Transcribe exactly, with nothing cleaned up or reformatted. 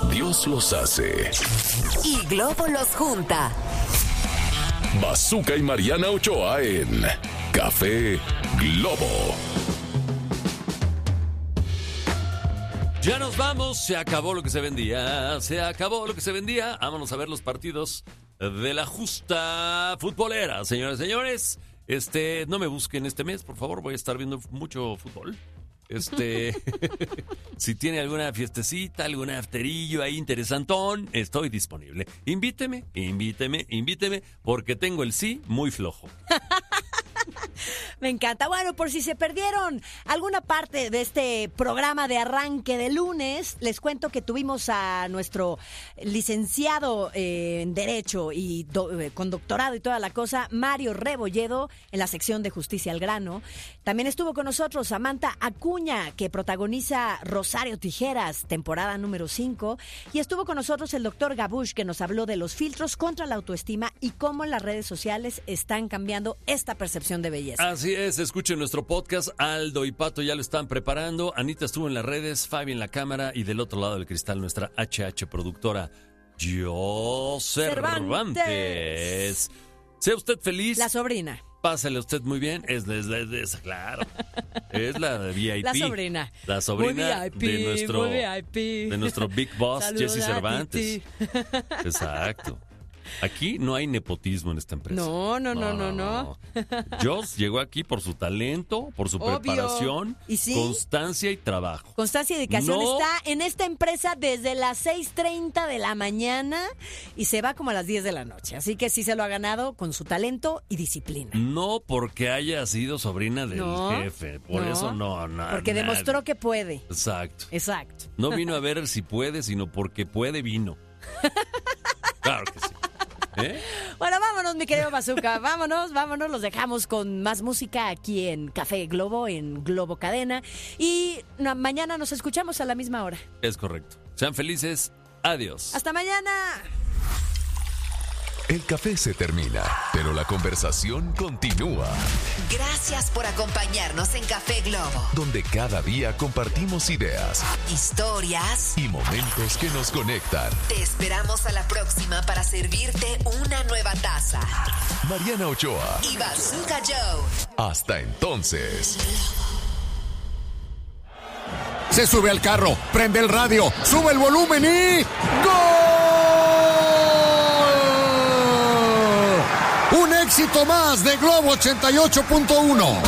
Dios los hace y Globo los junta. Bazooka y Mariana Ochoa en Café Globo. Ya nos vamos, se acabó lo que se vendía, se acabó lo que se vendía. Vámonos a ver los partidos de la justa futbolera, señores y señores. Este, no me busquen este mes, por favor, voy a estar viendo mucho fútbol. Este, si tiene alguna fiestecita, algún afterillo ahí interesantón, estoy disponible. Invíteme, invíteme, invíteme, porque tengo el sí muy flojo. Me encanta. Bueno, por si se perdieron alguna parte de este programa de arranque de lunes, les cuento que tuvimos a nuestro licenciado eh, en Derecho y do, eh, con doctorado y toda la cosa, Mario Rebolledo, en la sección de Justicia al Grano. También estuvo con nosotros Samantha Acuña, que protagoniza Rosario Tijeras, temporada número cinco. Y estuvo con nosotros el doctor Gabush, que nos habló de los filtros contra la autoestima y cómo las redes sociales están cambiando esta percepción de belleza. Así es, escuchen nuestro podcast. Aldo y Pato ya lo están preparando. Anita estuvo en las redes, Fabi en la cámara y del otro lado del cristal nuestra H H productora, Yo Cervantes. Cervantes. Sea usted feliz. La sobrina. Pásale usted muy bien. Es, es, es, es claro. Es la V I P. La sobrina. La sobrina muy V I P, de nuestro muy V I P. de nuestro Big Boss, Saluda, Jesse Cervantes. Titi. Exacto. Aquí no hay nepotismo en esta empresa. No, no, no, no, no. Joss llegó aquí por su talento, por su Obvio. preparación, ¿Y sí? constancia y trabajo. Constancia y dedicación. No. Está en esta empresa desde las seis treinta de la mañana y se va como a las diez de la noche. Así que sí se lo ha ganado con su talento y disciplina. No porque haya sido sobrina del No, jefe. Por no, eso no, no. Porque nadie. demostró que puede. Exacto. Exacto. No vino a ver si puede, sino porque puede vino. Claro que sí. ¿Eh? Bueno, vámonos, mi querido Bazooka. Vámonos, vámonos. Los dejamos con más música aquí en Café Globo, en Globo Cadena. Y no, mañana nos escuchamos a la misma hora. Es correcto. Sean felices. Adiós. Hasta mañana. El café se termina, pero la conversación continúa. Gracias por acompañarnos en Café Globo, Donde cada día compartimos ideas historias. y momentos que nos conectan. Te esperamos a la próxima para servirte una nueva taza. Mariana Ochoa. Y Bazooka Joe. Hasta entonces. Se sube al carro, prende el radio, sube el volumen y ¡gol! Un éxito más de Globo ochenta y ocho punto uno.